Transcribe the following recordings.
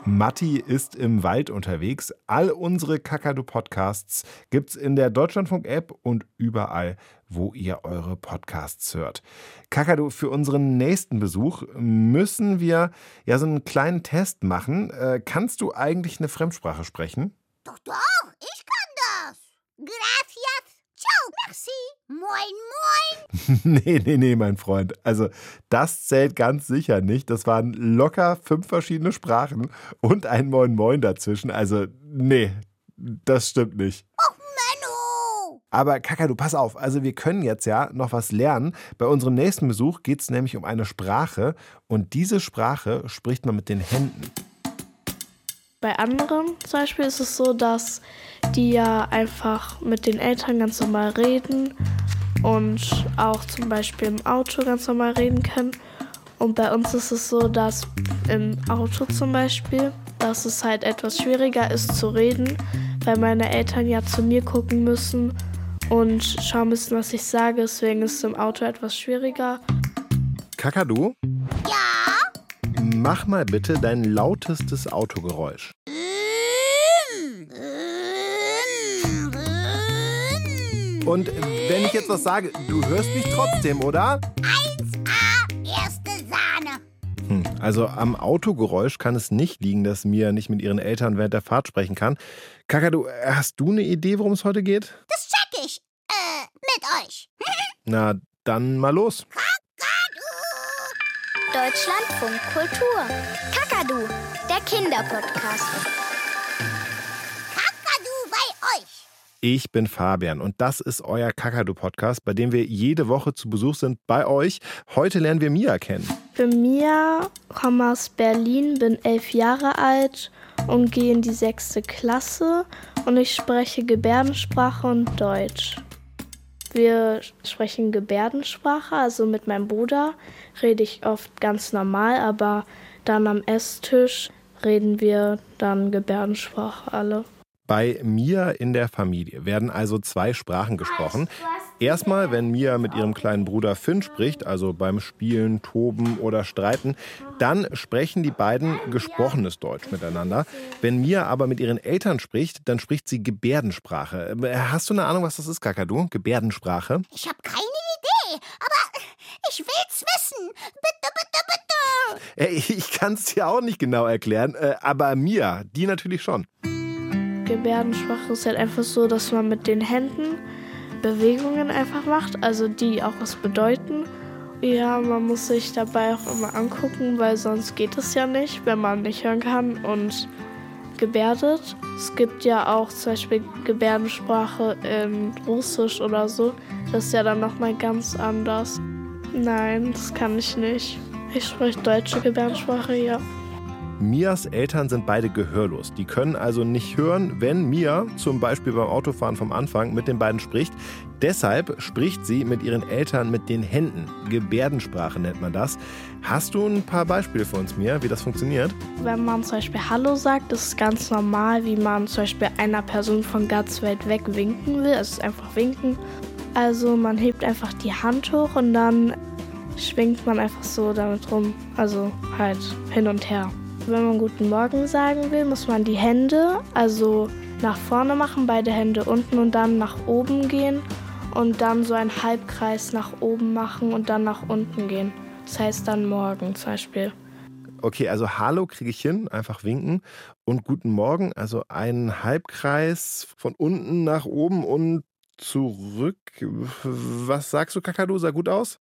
Matti ist im Wald unterwegs. All unsere Kakadu-Podcasts gibt's in der Deutschlandfunk-App und überall, wo ihr eure Podcasts hört. Kakadu, für unseren nächsten Besuch müssen wir ja so einen kleinen Test machen. Kannst du eigentlich eine Fremdsprache sprechen? Doch, ich kann das. Gracias, ciao, merci, moin, moin. Nee, mein Freund. Also das zählt ganz sicher nicht. Das waren locker 5 verschiedene Sprachen und ein Moin Moin dazwischen. Also nee, das stimmt nicht. Och, Menno. Aber Kakadu, pass auf. Also wir können jetzt ja noch was lernen. Bei unserem nächsten Besuch geht es nämlich um eine Sprache. Und diese Sprache spricht man mit den Händen. Bei anderen zum Beispiel ist es so, dass die ja einfach mit den Eltern ganz normal reden und auch zum Beispiel im Auto ganz normal reden können. Und bei uns ist es so, dass im Auto zum Beispiel, dass es halt etwas schwieriger ist zu reden, weil meine Eltern ja zu mir gucken müssen und schauen müssen, was ich sage. Deswegen ist es im Auto etwas schwieriger. Kakadu, Ja? mach mal bitte dein lautestes Autogeräusch. Und wenn ich jetzt was sage, du hörst mich trotzdem, oder? 1A, erste Sahne. Also am Autogeräusch kann es nicht liegen, dass Mia nicht mit ihren Eltern während der Fahrt sprechen kann. Kakadu, hast du eine Idee, worum es heute geht? Das check ich. Mit euch. Na, dann mal los. Deutschlandfunk Kultur. Kakadu, der Kinderpodcast. Kakadu bei euch. Ich bin Fabian und das ist euer Kakadu-Podcast, bei dem wir jede Woche zu Besuch sind bei euch. Heute lernen wir Mia kennen. Ich bin Mia, komme aus Berlin, bin 11 Jahre alt und gehe in die 6. Klasse und ich spreche Gebärdensprache und Deutsch. Wir sprechen Gebärdensprache, also mit meinem Bruder rede ich oft ganz normal, aber dann am Esstisch reden wir dann Gebärdensprache alle. Bei Mia in der Familie werden also 2 Sprachen gesprochen. Erstmal, wenn Mia mit ihrem kleinen Bruder Finn spricht, also beim Spielen, Toben oder Streiten, dann sprechen die beiden gesprochenes Deutsch miteinander. Wenn Mia aber mit ihren Eltern spricht, dann spricht sie Gebärdensprache. Hast du eine Ahnung, was das ist, Kakadu? Gebärdensprache? Ich habe keine Idee, aber ich will's wissen. Bitte, bitte, bitte. Ich kann es dir auch nicht genau erklären, aber Mia, die natürlich schon. Gebärdensprache ist halt einfach so, dass man mit den Händen Bewegungen einfach macht, also die auch was bedeuten. Ja, man muss sich dabei auch immer angucken, weil sonst geht es ja nicht, wenn man nicht hören kann und gebärdet. Es gibt ja auch zum Beispiel Gebärdensprache in Russisch oder so. Das ist ja dann nochmal ganz anders. Nein, das kann ich nicht. Ich spreche deutsche Gebärdensprache, ja. Mias Eltern sind beide gehörlos. Die können also nicht hören, wenn Mia zum Beispiel beim Autofahren vom Anfang mit den beiden spricht. Deshalb spricht sie mit ihren Eltern mit den Händen. Gebärdensprache nennt man das. Hast du ein paar Beispiele für uns, Mia, wie das funktioniert? Wenn man zum Beispiel Hallo sagt, das ist ganz normal, wie man zum Beispiel einer Person von ganz weit weg winken will. Es ist einfach winken. Also man hebt einfach die Hand hoch und dann schwingt man einfach so damit rum. Also halt hin und her. Wenn man Guten Morgen sagen will, muss man die Hände also nach vorne machen, beide Hände unten und dann nach oben gehen und dann so einen Halbkreis nach oben machen und dann nach unten gehen. Das heißt dann Morgen zum Beispiel. Okay, also Hallo kriege ich hin, einfach winken. Und Guten Morgen, also einen Halbkreis von unten nach oben und zurück. Was sagst du, Kakadu? Sah gut aus?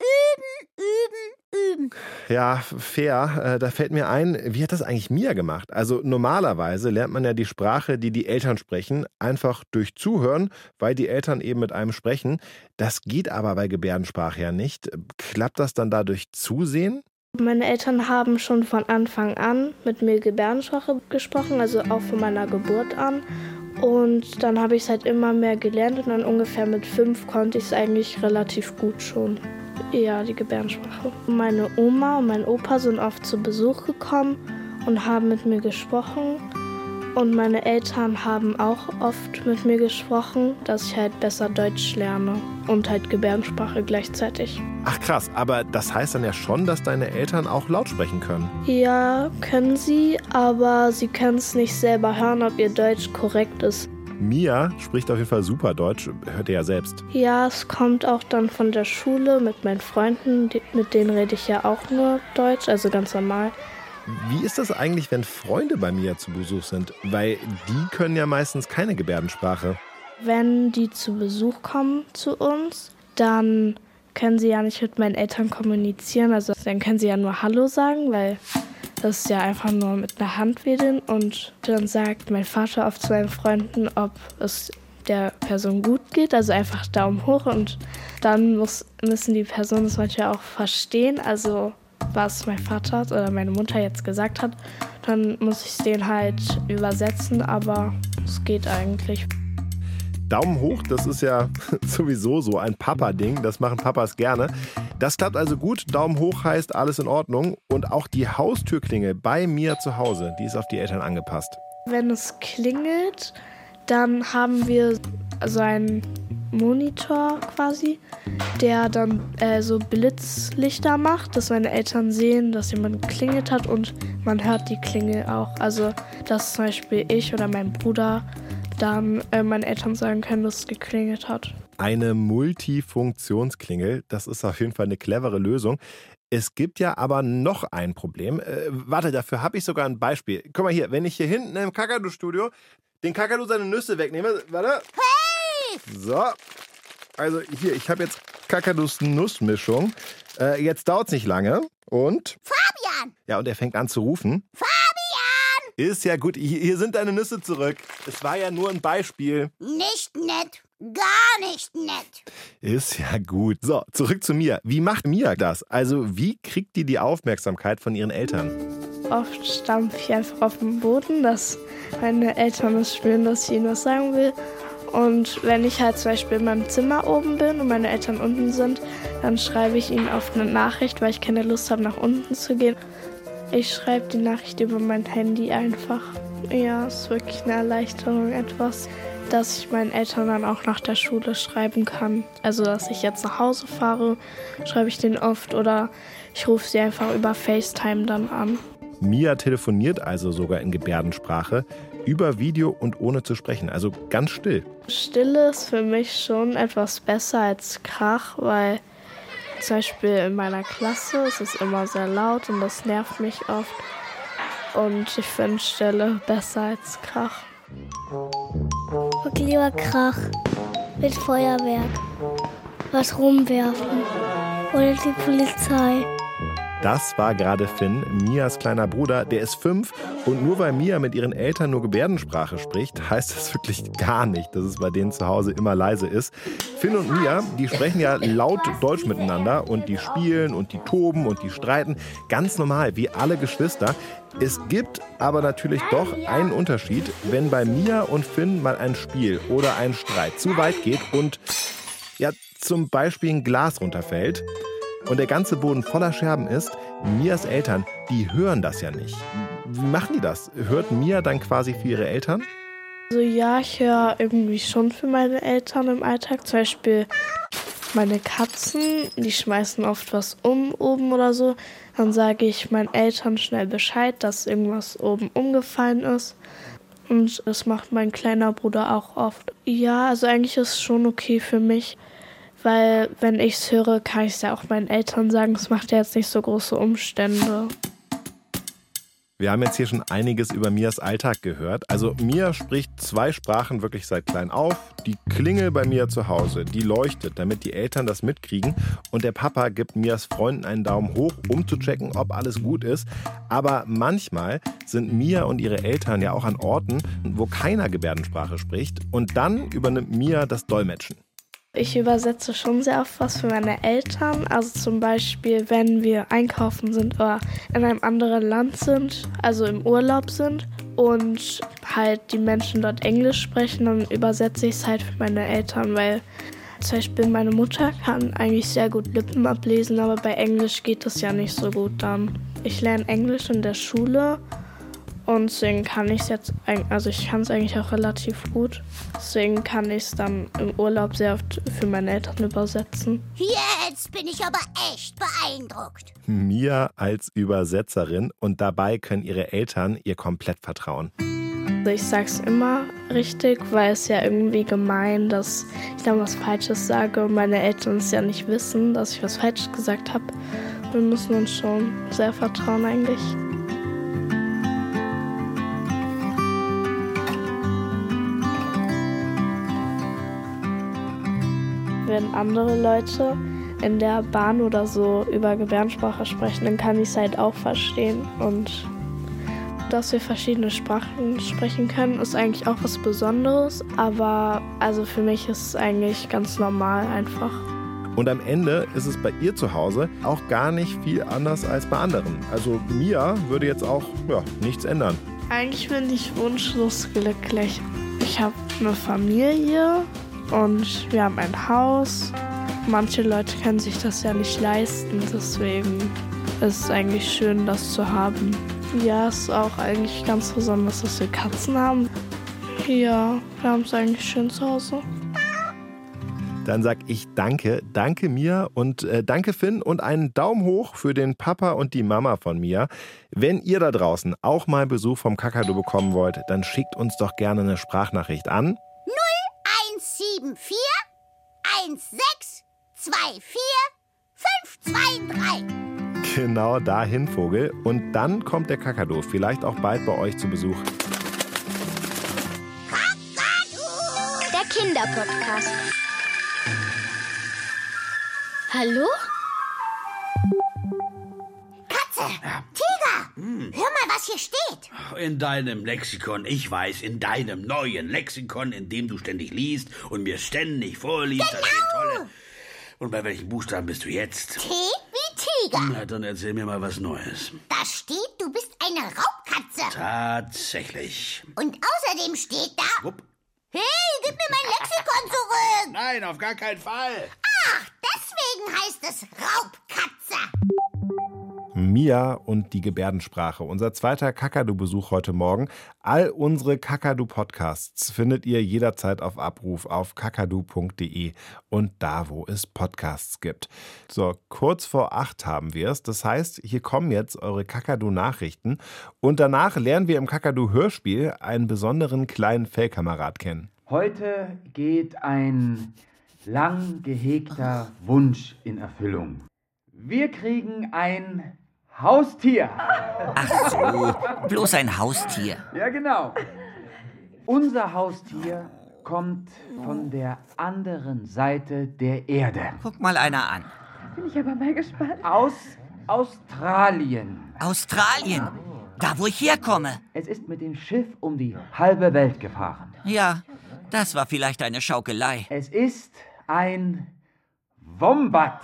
Üben. Ja, fair. Da fällt mir ein, wie hat das eigentlich Mia gemacht? Also normalerweise lernt man ja die Sprache, die die Eltern sprechen, einfach durch Zuhören, weil die Eltern eben mit einem sprechen. Das geht aber bei Gebärdensprache ja nicht. Klappt das dann dadurch Zusehen? Meine Eltern haben schon von Anfang an mit mir Gebärdensprache gesprochen, also auch von meiner Geburt an. Und dann habe ich es halt immer mehr gelernt und dann ungefähr mit 5 konnte ich es eigentlich relativ gut schon. Ja, die Gebärdensprache. Meine Oma und mein Opa sind oft zu Besuch gekommen und haben mit mir gesprochen. Und meine Eltern haben auch oft mit mir gesprochen, dass ich halt besser Deutsch lerne und halt Gebärdensprache gleichzeitig. Ach krass, aber das heißt dann ja schon, dass deine Eltern auch laut sprechen können. Ja, können sie, aber sie können es nicht selber hören, ob ihr Deutsch korrekt ist. Mia spricht auf jeden Fall super Deutsch, hört ihr ja selbst. Ja, es kommt auch dann von der Schule mit meinen Freunden, mit denen rede ich ja auch nur Deutsch, also ganz normal. Wie ist das eigentlich, wenn Freunde bei Mia zu Besuch sind? Weil die können ja meistens keine Gebärdensprache. Wenn die zu Besuch kommen zu uns, dann können sie ja nicht mit meinen Eltern kommunizieren. Also dann können sie ja nur Hallo sagen, weil das ist ja einfach nur mit einer Hand wedeln. Und dann sagt mein Vater oft zu seinen Freunden, ob es der Person gut geht. Also einfach Daumen hoch. Und dann müssen die Personen es manchmal auch verstehen. Also was mein Vater oder meine Mutter jetzt gesagt hat, dann muss ich es denen halt übersetzen. Aber es geht eigentlich. Daumen hoch, das ist ja sowieso so ein Papa-Ding. Das machen Papas gerne. Das klappt also gut. Daumen hoch heißt alles in Ordnung. Und auch die Haustürklingel bei Mia zu Hause, die ist auf die Eltern angepasst. Wenn es klingelt, dann haben wir so einen Monitor quasi, der dann so Blitzlichter macht, dass meine Eltern sehen, dass jemand geklingelt hat und man hört die Klingel auch. Also, dass zum Beispiel ich oder mein Bruder dann meinen Eltern sagen können, dass es geklingelt hat. Eine Multifunktionsklingel, das ist auf jeden Fall eine clevere Lösung. Es gibt ja aber noch ein Problem. Warte, dafür habe ich sogar ein Beispiel. Guck mal hier, wenn ich hier hinten im Kakadu-Studio den Kakadu seine Nüsse wegnehme. Warte. Hey! So. Also hier, ich habe jetzt Kakadus Nussmischung. Jetzt dauert es nicht lange. Und? Fabian! Ja, und er fängt an zu rufen. Fabian! Ist ja gut, hier sind deine Nüsse zurück. Es war ja nur ein Beispiel. Nicht nett. Gar nicht nett. Ist ja gut. So, zurück zu Mia. Wie macht Mia das? Also, wie kriegt die Aufmerksamkeit von ihren Eltern? Oft stampfe ich einfach auf den Boden, dass meine Eltern es spüren, dass ich ihnen was sagen will. Und wenn ich halt zum Beispiel in meinem Zimmer oben bin und meine Eltern unten sind, dann schreibe ich ihnen auf eine Nachricht, weil ich keine Lust habe, nach unten zu gehen. Ich schreibe die Nachricht über mein Handy einfach. Ja, es ist wirklich eine Erleichterung, etwas, dass ich meinen Eltern dann auch nach der Schule schreiben kann. Also, dass ich jetzt nach Hause fahre, schreibe ich denen oft oder ich rufe sie einfach über FaceTime dann an. Mia telefoniert also sogar in Gebärdensprache, über Video und ohne zu sprechen, also ganz still. Stille ist für mich schon etwas besser als Krach, weil zum Beispiel in meiner Klasse ist es immer sehr laut und das nervt mich oft. Und ich finde Stille besser als Krach. Und lieber Krach mit Feuerwerk, was rumwerfen oder die Polizei. Das war gerade Finn, Mias kleiner Bruder, der ist 5 und nur weil Mia mit ihren Eltern nur Gebärdensprache spricht, heißt das wirklich gar nicht, dass es bei denen zu Hause immer leise ist. Finn und Mia, die sprechen ja laut Deutsch miteinander und die spielen und die toben und die streiten, ganz normal, wie alle Geschwister. Es gibt aber natürlich doch einen Unterschied, wenn bei Mia und Finn mal ein Spiel oder ein Streit zu weit geht und ja zum Beispiel ein Glas runterfällt und der ganze Boden voller Scherben ist, Mias Eltern, die hören das ja nicht. Wie machen die das? Hört Mia dann quasi für ihre Eltern? Also ja, ich höre irgendwie schon für meine Eltern im Alltag. Zum Beispiel meine Katzen, die schmeißen oft was oben oder so. Dann sage ich meinen Eltern schnell Bescheid, dass irgendwas oben umgefallen ist. Und das macht mein kleiner Bruder auch oft. Ja, also eigentlich ist es schon okay für mich. Weil wenn ich es höre, kann ich es ja auch meinen Eltern sagen. Es macht ja jetzt nicht so große Umstände. Wir haben jetzt hier schon einiges über Mias Alltag gehört. Also Mia spricht 2 Sprachen wirklich seit klein auf. Die Klingel bei Mia zu Hause, die leuchtet, damit die Eltern das mitkriegen. Und der Papa gibt Mias Freunden einen Daumen hoch, um zu checken, ob alles gut ist. Aber manchmal sind Mia und ihre Eltern ja auch an Orten, wo keiner Gebärdensprache spricht. Und dann übernimmt Mia das Dolmetschen. Ich übersetze schon sehr oft was für meine Eltern. Also zum Beispiel, wenn wir einkaufen sind oder in einem anderen Land sind, also im Urlaub sind und halt die Menschen dort Englisch sprechen, dann übersetze ich es halt für meine Eltern, weil zum Beispiel meine Mutter kann eigentlich sehr gut Lippen ablesen, aber bei Englisch geht das ja nicht so gut dann. Ich lerne Englisch in der Schule Und deswegen kann ich es jetzt, also ich kann es eigentlich auch relativ gut. Deswegen kann ich es dann im Urlaub sehr oft für meine Eltern übersetzen. Jetzt bin ich aber echt beeindruckt. Mia als Übersetzerin und dabei können ihre Eltern ihr komplett vertrauen. Ich sag's immer richtig, weil es ja irgendwie gemein, dass ich dann was Falsches sage und meine Eltern es ja nicht wissen, dass ich was Falsches gesagt habe. Wir müssen uns schon sehr vertrauen eigentlich. Wenn andere Leute in der Bahn oder so über Gebärdensprache sprechen, dann kann ich es halt auch verstehen. Und dass wir verschiedene Sprachen sprechen können, ist eigentlich auch was Besonderes. Aber also für mich ist es eigentlich ganz normal einfach. Und am Ende ist es bei ihr zu Hause auch gar nicht viel anders als bei anderen. Also Mia würde jetzt auch nichts ändern. Eigentlich bin ich wunschlos glücklich. Ich habe eine Familie und wir haben ein Haus. Manche Leute können sich das ja nicht leisten, deswegen ist es eigentlich schön, das zu haben. Ja, es ist auch eigentlich ganz besonders, dass wir Katzen haben. Ja, wir haben es eigentlich schön zu Hause. Dann sag ich danke Mia und danke Finn und einen Daumen hoch für den Papa und die Mama von Mia. Wenn ihr da draußen auch mal Besuch vom Kakadu bekommen wollt, dann schickt uns doch gerne eine Sprachnachricht an 0174 1624 523. Genau dahin, Vogel. Und dann kommt der Kakadu vielleicht auch bald bei euch zu Besuch. Der Kinderpodcast. Hallo? Katze, Tiger, hör mal, was hier steht. In deinem Lexikon, ich weiß, in deinem neuen Lexikon, in dem du ständig liest und mir ständig vorliest. Genau. Das steht tolle. Und bei welchen Buchstaben bist du jetzt? T wie Tiger. Na, dann erzähl mir mal was Neues. Da steht, du bist eine Raubkatze. Tatsächlich. Und außerdem steht da... Wupp. Hey, gib mir mein Lexikon zurück. Nein, auf gar keinen Fall. Ach, deswegen heißt es Raubkatze. Mia und die Gebärdensprache. Unser zweiter Kakadu-Besuch heute Morgen. All unsere Kakadu-Podcasts findet ihr jederzeit auf Abruf auf kakadu.de und da, wo es Podcasts gibt. So, kurz vor 8 haben wir es. Das heißt, hier kommen jetzt eure Kakadu-Nachrichten und danach lernen wir im Kakadu-Hörspiel einen besonderen kleinen Fellkamerad kennen. Heute geht ein lang gehegter Wunsch in Erfüllung. Wir kriegen ein Haustier. Ach so, bloß ein Haustier. Ja, genau. Unser Haustier kommt von der anderen Seite der Erde. Guck mal einer an. Bin ich aber mal gespannt. Aus Australien. Australien, da wo ich herkomme. Es ist mit dem Schiff um die halbe Welt gefahren. Ja, das war vielleicht eine Schaukelei. Es ist ein Wombat.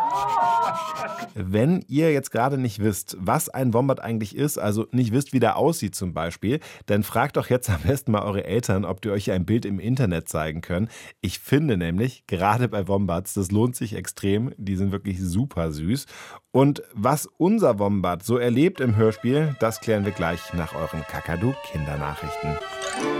Wenn ihr jetzt gerade nicht wisst, was ein Wombat eigentlich ist, also nicht wisst, wie der aussieht zum Beispiel, dann fragt doch jetzt am besten mal eure Eltern, ob die euch ein Bild im Internet zeigen können. Ich finde nämlich, gerade bei Wombats, das lohnt sich extrem, die sind wirklich super süß. Und was unser Wombat so erlebt im Hörspiel, das klären wir gleich nach euren Kakadu-Kindernachrichten.